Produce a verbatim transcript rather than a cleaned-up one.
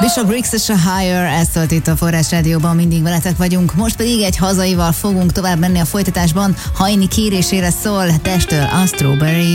Bishop Briggs és a Higher, ez szólt itt a Forrás Rádióban, mindig veletek vagyunk. Most pedig egy hazaival fogunk tovább menni a folytatásban. Hajni kérésére szól, Testől a Strawberry.